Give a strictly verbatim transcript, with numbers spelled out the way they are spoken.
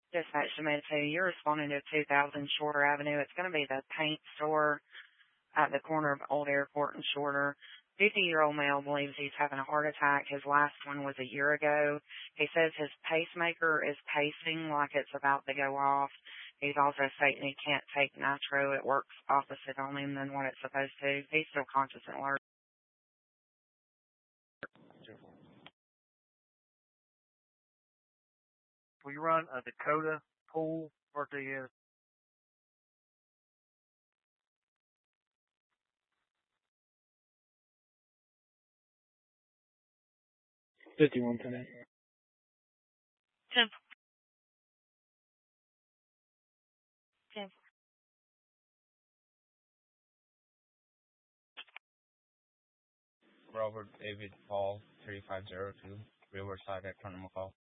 Dispatch to me too. You're responding to two thousand Shorter Avenue. It's going to be the paint store at the corner of Old Airport and Shorter. fifty-year-old male believes he's having a heart attack. His last one was a year ago. He says his pacemaker is pacing like it's about to go off. He's also stating he can't take nitro. It works opposite on him than what it's supposed to. He's still conscious and alert. We run a Dakota pool birthday is. fifty-one today. Ten. Ten. Robert David Paul, thirty-five oh two, Riverside at Colonel McCall.